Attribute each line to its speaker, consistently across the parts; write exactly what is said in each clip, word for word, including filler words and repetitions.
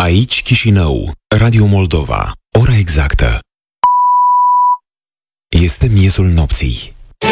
Speaker 1: Aici Chișinău, Radio Moldova. Ora exactă. Este miezul nopții.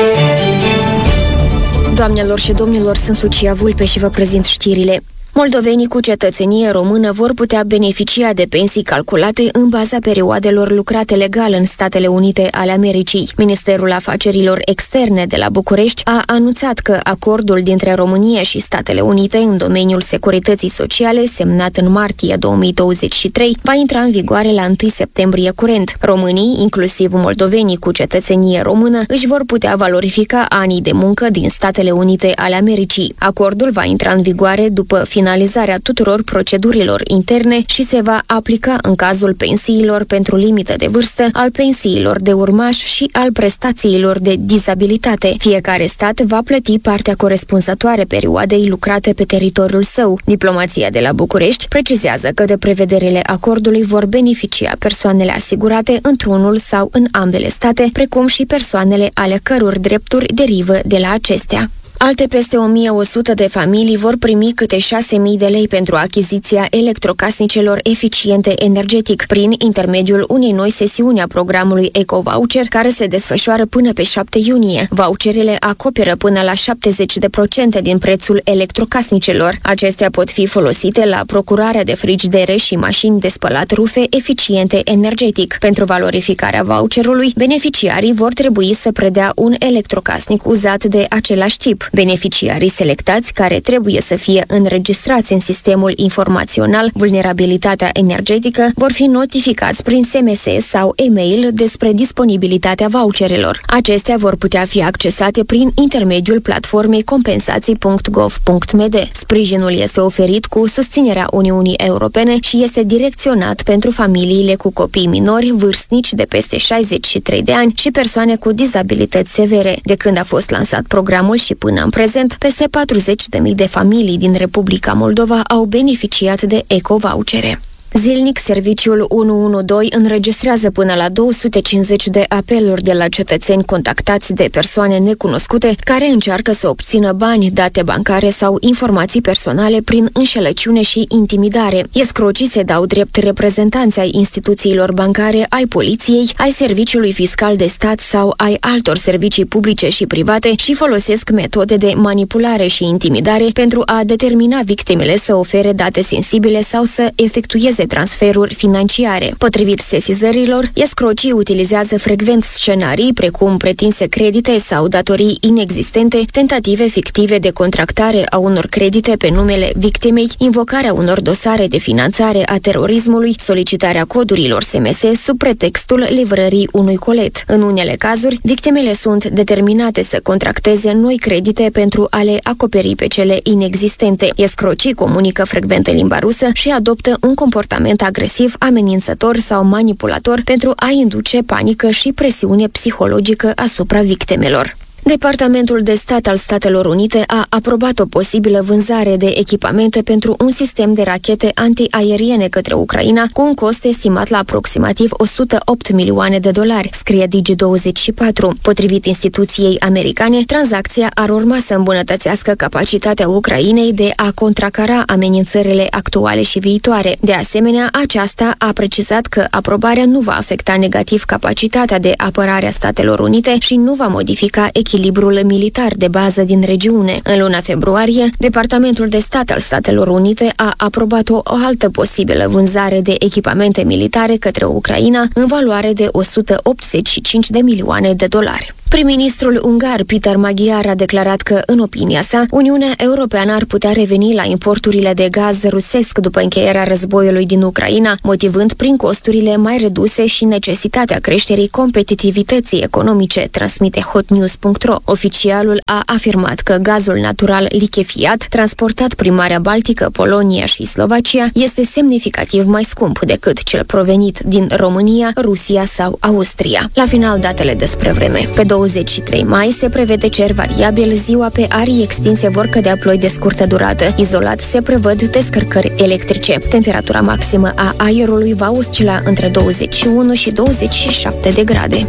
Speaker 2: Doamnelor și domnilor, sunt Lucia Vulpe și vă prezint știrile. Moldovenii cu cetățenie română vor putea beneficia de pensii calculate în baza perioadelor lucrate legal în Statele Unite ale Americii. Ministerul Afacerilor Externe de la București a anunțat că acordul dintre România și Statele Unite în domeniul securității sociale, semnat în martie două mii douăzeci și trei, va intra în vigoare la întâi septembrie curent. Românii, inclusiv moldovenii cu cetățenie română, își vor putea valorifica anii de muncă din Statele Unite ale Americii. Acordul va intra în vigoare după finalizarea tuturor procedurilor interne și se va aplica în cazul pensiilor pentru limită de vârstă, al pensiilor de urmaș și al prestațiilor de dizabilitate. Fiecare stat va plăti partea corespunzătoare perioadei lucrate pe teritoriul său. Diplomația de la București precizează că de prevederile acordului vor beneficia persoanele asigurate într-unul sau în ambele state, precum și persoanele ale căror drepturi derivă de la acestea. Alte peste o mie o sută de familii vor primi câte șase mii de lei pentru achiziția electrocasnicelor eficiente energetic prin intermediul unei noi sesiuni a programului Eco-Voucher, care se desfășoară până pe șapte iunie. Voucherele acoperă până la șaptezeci la sută din prețul electrocasnicelor. Acestea pot fi folosite la procurarea de frigidere și mașini de spălat rufe eficiente energetic. Pentru valorificarea voucherului, beneficiarii vor trebui să predea un electrocasnic uzat de același tip. Beneficiarii selectați, care trebuie să fie înregistrați în sistemul informațional Vulnerabilitatea energetică, vor fi notificați prin S M S sau e-mail despre disponibilitatea voucherelor. Acestea vor putea fi accesate prin intermediul platformei compensații punct gov punct m d. Sprijinul este oferit cu susținerea Uniunii Europene și este direcționat pentru familiile cu copii minori, vârstnici de peste șaizeci și trei de ani și persoane cu dizabilități severe. De când a fost lansat programul și până în prezent, peste patruzeci de mii de familii din Republica Moldova au beneficiat de eco-vouchere. Zilnic, serviciul unu unu doi înregistrează până la două sute cincizeci de apeluri de la cetățeni contactați de persoane necunoscute care încearcă să obțină bani, date bancare sau informații personale prin înșelăciune și intimidare. Escrocii se dau drept reprezentanți ai instituțiilor bancare, ai poliției, ai serviciului fiscal de stat sau ai altor servicii publice și private și folosesc metode de manipulare și intimidare pentru a determina victimele să ofere date sensibile sau să efectueze transferuri financiare. Potrivit sesizărilor, escrocii utilizează frecvent scenarii precum pretinse credite sau datorii inexistente, tentative fictive de contractare a unor credite pe numele victimei, invocarea unor dosare de finanțare a terorismului, solicitarea codurilor S M S sub pretextul livrării unui colet. În unele cazuri, victimele sunt determinate să contracteze noi credite pentru a le acoperi pe cele inexistente. Escrocii comunică frecvent în limba rusă și adoptă un comportament agresiv, amenințător sau manipulator pentru a induce panică și presiune psihologică asupra victimelor. Departamentul de Stat al Statelor Unite a aprobat o posibilă vânzare de echipamente pentru un sistem de rachete antiaeriene către Ucraina cu un cost estimat la aproximativ o sută opt milioane de dolari, scrie Digi douăzeci și patru. Potrivit instituției americane, tranzacția ar urma să îmbunătățească capacitatea Ucrainei de a contracara amenințările actuale și viitoare. De asemenea, aceasta a precizat că aprobarea nu va afecta negativ capacitatea de apărare a Statelor Unite și nu va modifica echipamentul echilibrul militar de bază din regiune. În luna februarie, Departamentul de Stat al Statelor Unite a aprobat o, o altă posibilă vânzare de echipamente militare către Ucraina în valoare de o sută optzeci și cinci de milioane de dolari. Prim-ministrul ungar Peter Magyar a declarat că, în opinia sa, Uniunea Europeană ar putea reveni la importurile de gaz rusesc după încheierea războiului din Ucraina, motivând prin costurile mai reduse și necesitatea creșterii competitivității economice, transmite hotnews punct ro. Oficialul a afirmat că gazul natural lichefiat, transportat prin Marea Baltică, Polonia și Slovacia, este semnificativ mai scump decât cel provenit din România, Rusia sau Austria. La final, datele despre vreme. Pe douăzeci și trei mai se prevede cer variabil, ziua pe arii extinse vor cădea ploi de scurtă durată. Izolat se prevăd descărcări electrice. Temperatura maximă a aerului va oscila între douăzeci și unu și douăzeci și șapte de grade.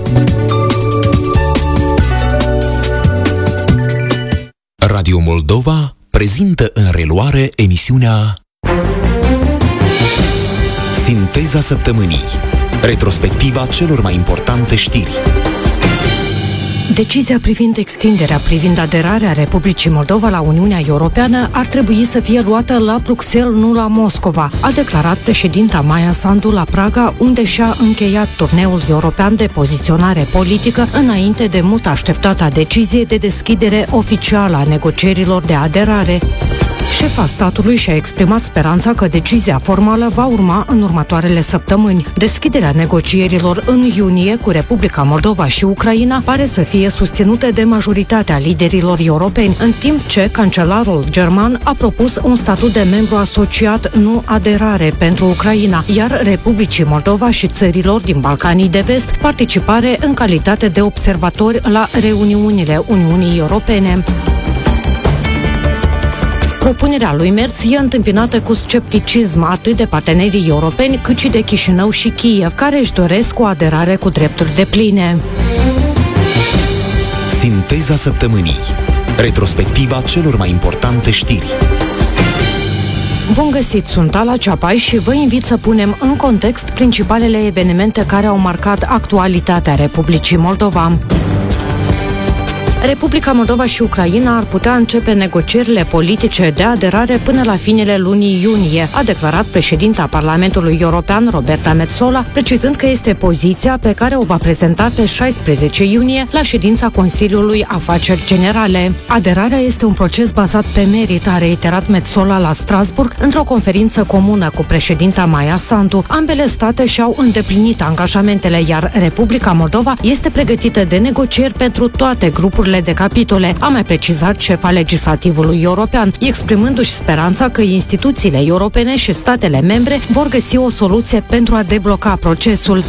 Speaker 1: Radio Moldova prezintă în reluare emisiunea Sinteza săptămânii. Retrospectiva celor mai importante știri.
Speaker 3: Decizia privind extinderea, privind aderarea Republicii Moldova la Uniunea Europeană ar trebui să fie luată la Bruxelles, nu la Moscova, a declarat președinta Maia Sandu la Praga, unde și-a încheiat turneul european de poziționare politică înainte de mult așteptata decizie de deschidere oficială a negocierilor de aderare. Șefa statului și-a exprimat speranța că decizia formală va urma în următoarele săptămâni. Deschiderea negocierilor în iunie cu Republica Moldova și Ucraina pare să fie susținută de majoritatea liderilor europeni, în timp ce cancelarul german a propus un statut de membru asociat, nu aderare, pentru Ucraina, iar Republicii Moldova și țărilor din Balcanii de Vest participare în calitate de observatori la reuniunile Uniunii Europene. Propunerea lui Merz e întâmpinată cu scepticism atât de partenerii europeni cât și de Chișinău și Kiev, care își doresc o aderare cu drepturi depline.
Speaker 1: Sinteza săptămânii. Retrospectiva celor mai importante știri.
Speaker 3: Bun găsit, sunt Ala Ceapai și vă invit să punem în context principalele evenimente care au marcat actualitatea Republicii Moldova. Republica Moldova și Ucraina ar putea începe negocierile politice de aderare până la finele lunii iunie, a declarat președinta Parlamentului European, Roberta Metsola, precizând că este poziția pe care o va prezenta pe șaisprezece iunie la ședința Consiliului Afaceri Generale. Aderarea este un proces bazat pe merit, a reiterat Metsola la Strasbourg într-o conferință comună cu președinta Maia Sandu. Ambele state și-au îndeplinit angajamentele, iar Republica Moldova este pregătită de negocieri pentru toate grupurile de capitole, a mai precizat șefa legislativului european, exprimându-și speranța că instituțiile europene și statele membre vor găsi o soluție pentru a debloca procesul.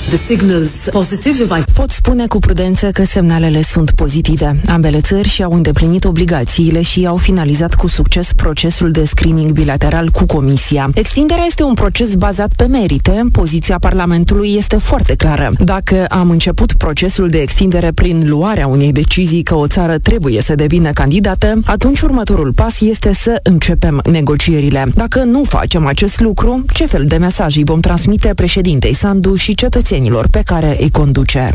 Speaker 4: Pot spune cu prudență că semnalele sunt pozitive. Ambele țări și-au îndeplinit obligațiile și au finalizat cu succes procesul de screening bilateral cu Comisia. Extinderea este un proces bazat pe merite. Poziția Parlamentului este foarte clară. Dacă am început procesul de extindere prin luarea unei decizii că o țară trebuie să devină candidată, atunci următorul pas este să începem negocierile. Dacă nu facem acest lucru, ce fel de mesaj îi vom transmite președintei Sandu și cetățenilor pe care îi conduce?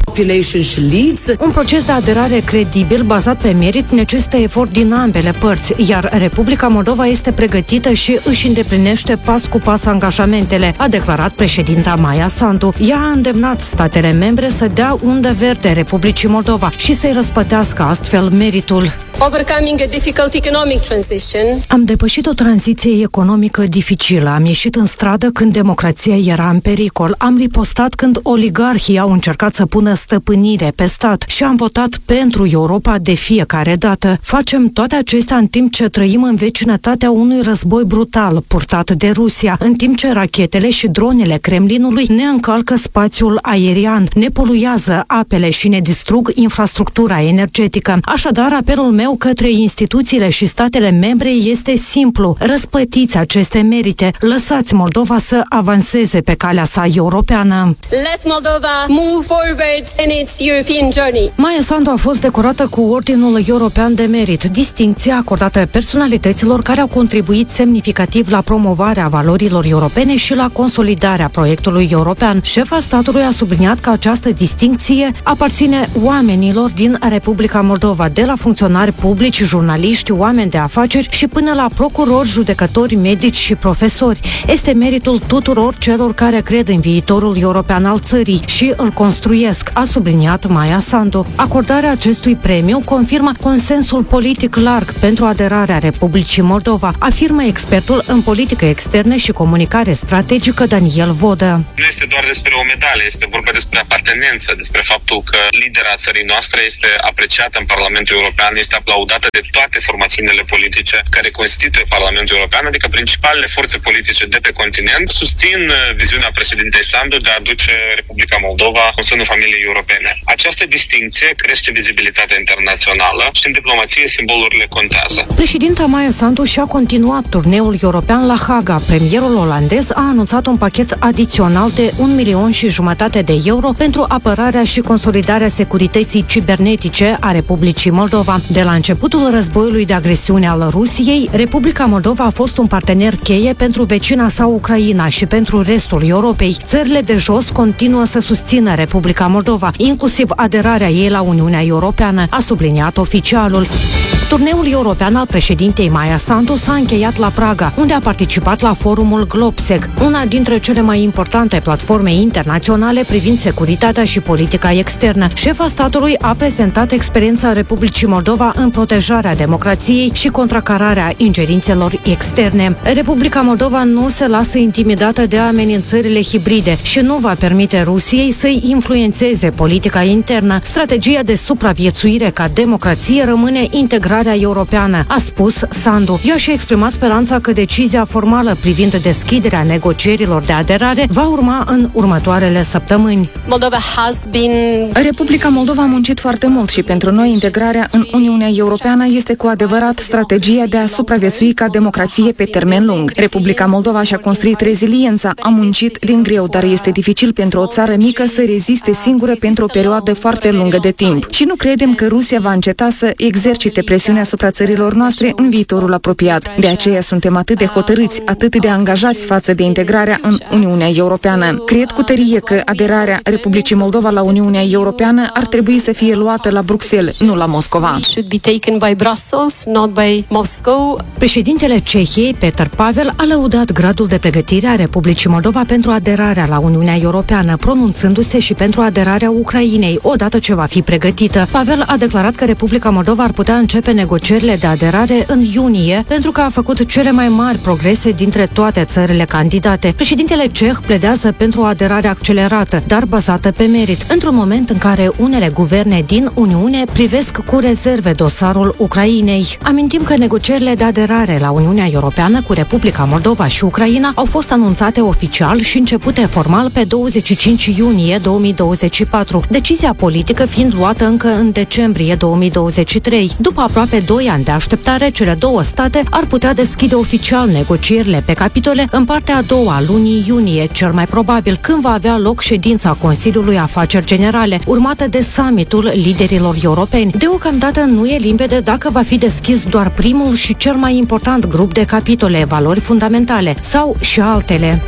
Speaker 3: Un proces de aderare credibil, bazat pe merit, necesită efort din ambele părți, iar Republica Moldova este pregătită și își îndeplinește pas cu pas angajamentele, a declarat președinta Maia Sandu. Ea a îndemnat statele membre să dea undă verde Republicii Moldova și să-i răspătească astfel meritul.
Speaker 5: Overcoming a difficult economic transition.
Speaker 3: Am depășit o tranziție economică dificilă, am ieșit în stradă când democrația era în pericol, am ripostat când oligarhii au încercat să pună stăpânire pe stat și am votat pentru Europa de fiecare dată. Facem toate acestea în timp ce trăim în vecinătatea unui război brutal purtat de Rusia, în timp ce rachetele și dronele Kremlinului ne încalcă spațiul aerian, ne poluează apele și ne distrug infrastructura energetică. Așadar, apelul meu către instituțiile și statele membre este simplu. Răsplătiți aceste merite. Lăsați Moldova să avanseze pe calea sa europeană.
Speaker 5: Let Moldova move forward in its European journey.
Speaker 3: Maia Sandu a fost decorată cu Ordinul European de Merit, distincția acordată personalităților care au contribuit semnificativ la promovarea valorilor europene și la consolidarea proiectului european. Șefa statului a subliniat că această distincție aparține oamenilor din Republica Moldova, de la funcționari publici, jurnaliști, oameni de afaceri și până la procurori, judecători, medici și profesori. Este meritul tuturor celor care cred în viitorul european al țării și îl construiesc, a subliniat Maia Sandu. Acordarea acestui premiu confirmă consensul politic larg pentru aderarea Republicii Moldova, afirmă expertul în politică externă și comunicare strategică Daniel Vodă.
Speaker 6: Nu este doar despre o medalie, este vorba despre apartenență, despre faptul că lidera țării noastre este apreciată în Parlamentul European, este aplaudată de toate formațiunile politice care constituie Parlamentul European, adică principalele forțe politice de pe continent, susțin viziunea președintei Sandu de a aduce Republica Moldova în sânul familiei europene. Această distincție crește vizibilitatea internațională și în diplomație simbolurile contează.
Speaker 3: Președinta Maia Sandu și-a continuat turneul european la Haga. Premierul olandez a anunțat un pachet adițional de un milion și jumătate de euro pentru apărarea și consolidarea securității cibernetice a Republicii Moldova. De la începutul războiului de agresiune al Rusiei, Republica Moldova a fost un partener cheie pentru vecina sa Ucraina și pentru restul Europei. Țările de jos continuă să susțină Republica Moldova, inclusiv aderarea ei la Uniunea Europeană, a subliniat oficialul. Turneul european al președintei Maia Sandu s-a încheiat la Praga, unde a participat la forumul Globsec, una dintre cele mai importante platforme internaționale privind securitatea și politica externă. Șefa statului a prezentat experiența Republicii Moldova în protejarea democrației și contracararea ingerințelor externe. Republica Moldova nu se lasă intimidată de amenințările hibride și nu va permite Rusiei să-i influențeze politica internă. Strategia de supraviețuire ca democrație rămâne integrată europeană, a spus Sandu. Ea și-a exprimat speranța că decizia formală privind deschiderea negocierilor de aderare va urma în următoarele săptămâni.
Speaker 5: Moldova has been...
Speaker 7: Republica Moldova a muncit foarte mult și pentru noi integrarea în Uniunea Europeană este cu adevărat strategia de a supraviețui ca democrație pe termen lung. Republica Moldova și-a construit reziliența, a muncit din greu, dar este dificil pentru o țară mică să reziste singură pentru o perioadă foarte lungă de timp. Și nu credem că Rusia va înceta să exercite presiune asupra țărilor noastre în viitorul apropiat. De aceea suntem atât de hotărâți, atât de angajați față de integrarea în Uniunea Europeană. Cred cu tărie că aderarea Republicii Moldova la Uniunea Europeană ar trebui să fie luată la Bruxelles, nu la Moscova.
Speaker 3: Președintele Cehiei, Peter Pavel, a lăudat gradul de pregătire a Republicii Moldova pentru aderarea la Uniunea Europeană, pronunțându-se și pentru aderarea Ucrainei, odată ce va fi pregătită. Pavel a declarat că Republica Moldova ar putea începe negocierile de aderare în iunie, pentru că a făcut cele mai mari progrese dintre toate țările candidate. Președintele ceh pledează pentru o aderare accelerată, dar bazată pe merit, într-un moment în care unele guverne din Uniune privesc cu rezerve dosarul Ucrainei. Amintim că negocierile de aderare la Uniunea Europeană cu Republica Moldova și Ucraina au fost anunțate oficial și începute formal pe douăzeci și cinci iunie două mii douăzeci și patru, decizia politică fiind luată încă în decembrie două mii douăzeci și trei. După aproape doi ani de așteptare, cele două state ar putea deschide oficial negocierile pe capitole în partea a doua a lunii iunie, cel mai probabil, când va avea loc ședința Consiliului Afaceri Generale, urmată de summitul liderilor europeni. Deocamdată nu e limpede dacă va fi deschis doar primul și cel mai important grup de capitole, valori fundamentale, sau și altele.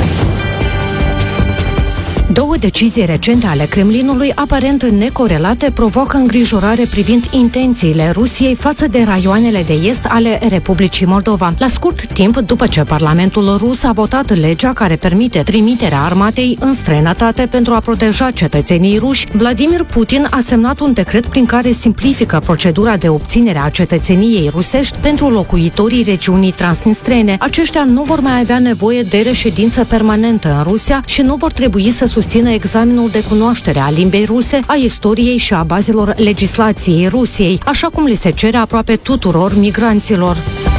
Speaker 3: Două decizii recente ale Kremlinului, aparent necorelate, provoacă îngrijorare privind intențiile Rusiei față de raioanele de est ale Republicii Moldova. La scurt timp după ce Parlamentul rus a votat legea care permite trimiterea armatei în străinătate pentru a proteja cetățenii ruși, Vladimir Putin a semnat un decret prin care simplifică procedura de obținere a cetățeniei rusești pentru locuitorii regiunii transnistrene. Aceștia nu vor mai avea nevoie de reședință permanentă în Rusia și nu vor trebui să susțină examenul de cunoaștere a limbii ruse, a istoriei și a bazelor legislației Rusiei, așa cum li se cere aproape tuturor migranților.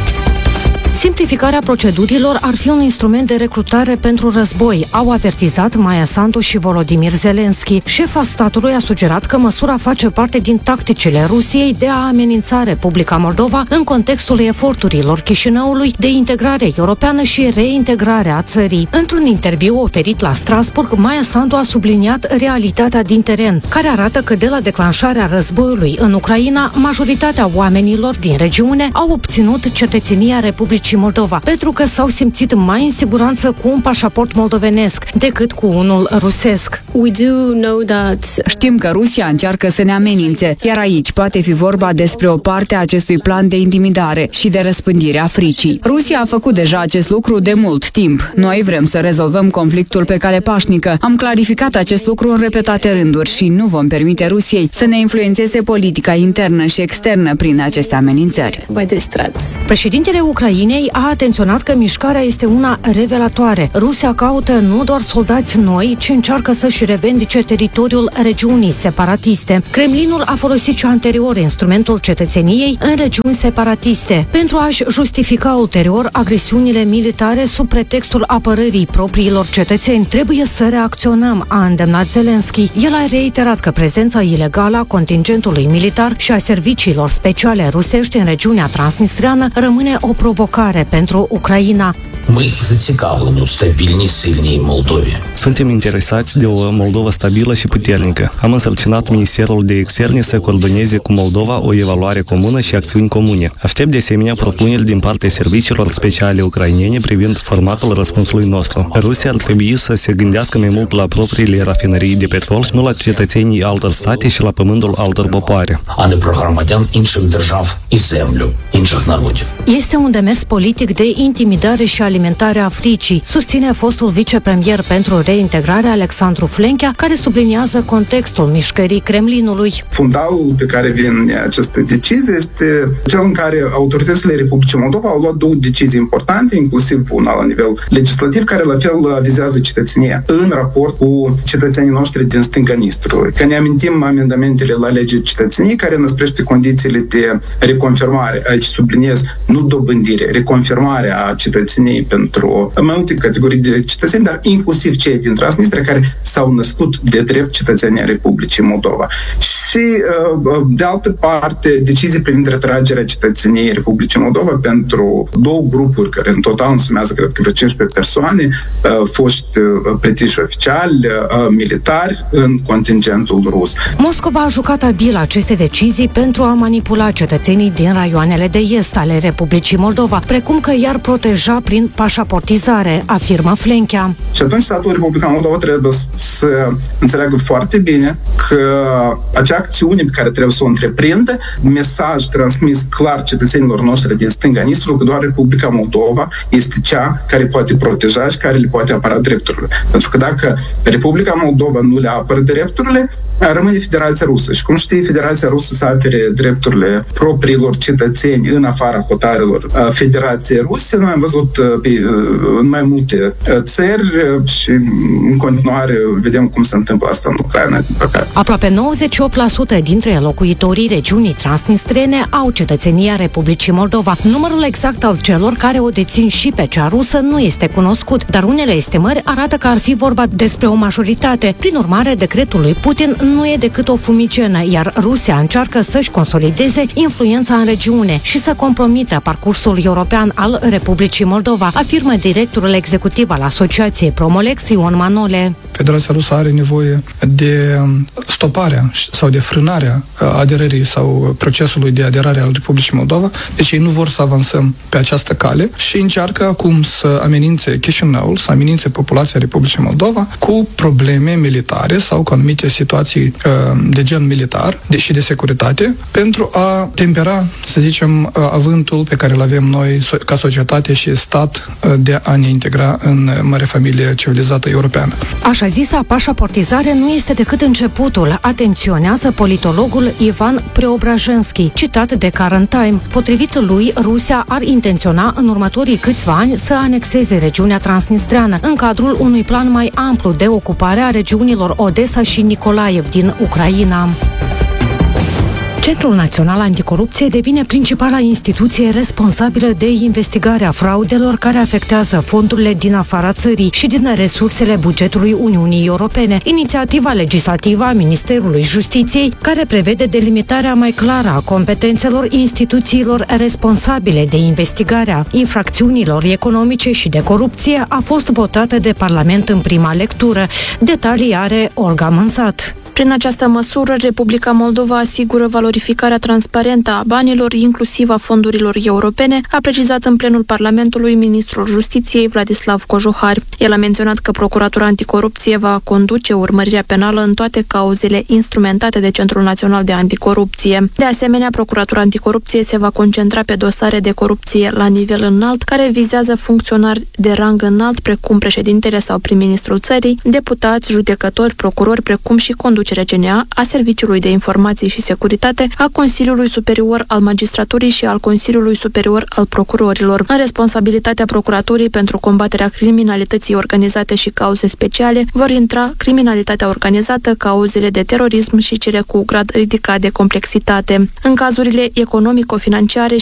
Speaker 3: Simplificarea procedurilor ar fi un instrument de recrutare pentru război, au avertizat Maia Sandu și Volodymyr Zelensky. Șefa statului a sugerat că măsura face parte din tacticile Rusiei de a amenința Republica Moldova în contextul eforturilor Chișinăului de integrare europeană și reintegrare a țării. Într-un interviu oferit la Strasbourg, Maia Sandu a subliniat realitatea din teren, care arată că de la declanșarea războiului în Ucraina, majoritatea oamenilor din regiune au obținut cetățenia Republicii Moldova, pentru că s-au simțit mai în siguranță cu un pașaport moldovenesc decât cu unul rusesc.
Speaker 5: We do know that...
Speaker 8: Știm că Rusia încearcă să ne amenințe, iar aici poate fi vorba despre o parte a acestui plan de intimidare și de răspândire a fricii. Rusia a făcut deja acest lucru de mult timp. Noi vrem să rezolvăm conflictul pe cale pașnică. Am clarificat acest lucru în repetate rânduri și nu vom permite Rusiei să ne influențeze politica internă și externă prin aceste amenințări.
Speaker 3: Președintele Ucrainei a atenționat că mișcarea este una revelatoare. Rusia caută nu doar soldați noi, ci încearcă să-și revendice teritoriul regiunii separatiste. Kremlinul a folosit și anterior instrumentul cetățeniei în regiuni separatiste pentru a-și justifica ulterior agresiunile militare sub pretextul apărării propriilor cetățeni. Trebuie să reacționăm, a îndemnat Zelensky. El a reiterat că prezența ilegală a contingentului militar și a serviciilor speciale rusești în regiunea transnistreană rămâne o provocare pentru Ucraina.
Speaker 9: Ми зацікавлені у стабільній, сильній Молдові.
Speaker 10: Suntem interesați de o Moldova stabilă și puternică. Am însărcinat Ministerul de Externe să coordoneze cu Moldova o evaluare comună și acțiuni comune. Aștept de asemenea propuneri din partea serviciilor speciale ucrainene privind formatul răspunsului nostru. Rusia ar trebui să se gândească mai mult la propriile rafinării de petrol, nu la cetățenii altor state și la pământul altor popoare.
Speaker 9: А не про громадян інших держав і землю інших народів.
Speaker 3: Este un demers politic de intimidare și alimentare a fricii, susține fostul vicepremier pentru reintegrare Alexandru Flenchea, care subliniază contextul mișcării Kremlinului.
Speaker 11: Fundalul pe care vine această decizie este cel în care autoritățile Republicii Moldova au luat două decizii importante, inclusiv una la nivel legislativ, care la fel vizează cetățenia în raport cu cetățenii noștri din stânga Nistrului. Că ne amintim amendamentele la legea cetățeniei care năsprește condițiile de reconfirmare, aici subliniez, nu dobândire, reconfirmare a cetățeniei pentru mai multe categorii de cetățeni, dar inclusiv cei din Transnistria care s-au născut de drept cetățenia Republicii Moldova. Și, de altă parte, decizii privind retragerea cetățeniei Republicii Moldova pentru două grupuri care în total însumează, cred că, vreo cincisprezece persoane, foști pretiși oficiali, militari în contingentul rus.
Speaker 3: Moscova a jucat abil aceste decizii pentru a manipula cetățenii din raioanele de est ale Republicii Moldova, precum că i-ar proteja prin pașaportizare, afirmă Flenchea.
Speaker 11: Și atunci statul Republican Moldova trebuie să înțeleagă foarte bine că acea acțiune pe care trebuie să o întreprindă, mesaj transmis clar cetățenilor noștri din stânga Nistrului că doar Republica Moldova este cea care poate proteja și care le poate apăra drepturile. Pentru că dacă Republica Moldova nu le apără drepturile, rămâne Federația Rusă. Și cum știi, Federația Rusă să apere drepturile propriilor cetățeni în afara hotarelor Federației Ruse. Noi am văzut în mai multe țări și în continuare vedem cum se întâmplă asta în Ucraina, din păcate.
Speaker 3: Aproape nouăzeci și opt la sută dintre locuitorii regiunii transnistrene au cetățenia Republicii Moldova. Numărul exact al celor care o dețin și pe cea rusă nu este cunoscut, dar unele estimări arată că ar fi vorba despre o majoritate. Prin urmare, decretul lui Putin nu e decât o fumigenă, iar Rusia încearcă să-și consolideze influența în regiune și să compromită parcursul european al Republicii Moldova, afirmă directorul executiv al Asociației Promolex, Ion Manole.
Speaker 12: Federația Rusă are nevoie de stoparea sau de frânarea aderării sau procesului de aderare al Republicii Moldova, deci ei nu vor să avansăm pe această cale și încearcă acum să amenințe Chișinăul, să amenințe populația Republicii Moldova cu probleme militare sau cu anumite situații de gen militar și de securitate pentru a tempera, să zicem, avântul pe care îl avem noi ca societate și stat de a ne integra în mare familie civilizată europeană.
Speaker 3: Așa zisa pașaportizare nu este decât începutul, atenționează politologul Ivan Preobrajenski, citat de Current Time. Potrivit lui, Rusia ar intenționa în următorii câțiva ani să anexeze regiunea transnistreană în cadrul unui plan mai amplu de ocupare a regiunilor Odessa și Nicolaev din Ucraina. Centrul Național Anticorupție devine principala instituție responsabilă de investigarea fraudelor care afectează fondurile din afara țării și din resursele bugetului Uniunii Europene. Inițiativa legislativă a Ministerului Justiției, care prevede delimitarea mai clară a competențelor instituțiilor responsabile de investigarea infracțiunilor economice și de corupție, a fost votată de Parlament în prima lectură. Detalii are Olga Mânsat.
Speaker 13: Prin această măsură, Republica Moldova asigură valorificarea transparentă a banilor, inclusiv a fondurilor europene, a precizat în plenul Parlamentului ministrul Justiției Vladislav Cojohari. El a menționat că Procuratura Anticorupție va conduce urmărirea penală în toate cauzele instrumentate de Centrul Național de Anticorupție. De asemenea, Procuratura Anticorupție se va concentra pe dosare de corupție la nivel înalt, care vizează funcționari de rang înalt, precum președintele sau prim-ministrul țării, deputați, judecători, procurori, precum și conducerea C N A, a Serviciului de Informații și Securitate, a Consiliului Superior al Magistraturii și al Consiliului Superior al Procurorilor. În responsabilitatea Procuraturii pentru combaterea criminalității organizate și cauze speciale vor intra criminalitatea organizată, cauzele de terorism și cele cu grad ridicat de complexitate. În cazurile economico-financiare